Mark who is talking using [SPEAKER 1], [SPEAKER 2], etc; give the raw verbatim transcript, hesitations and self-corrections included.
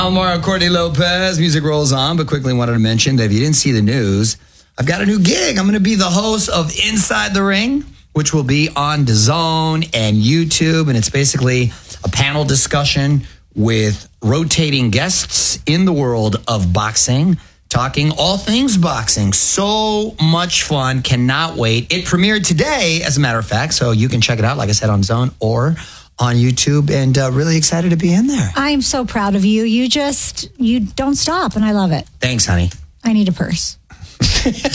[SPEAKER 1] I'm Mario Courtney Lopez. Music rolls on, but quickly wanted to mention that if you didn't see the news, I've got a new gig. I'm going to be the host of Inside the Ring, which will be on DAZN and YouTube. And it's basically a panel discussion with rotating guests in the world of boxing, talking all things boxing. So much fun. Cannot wait. It premiered today, as a matter of fact, so you can check it out, like I said, on DAZN or on YouTube, and uh, really excited to be in there.
[SPEAKER 2] I am so proud of you. You just, you don't stop, and I love it.
[SPEAKER 1] Thanks, honey.
[SPEAKER 2] I need a purse.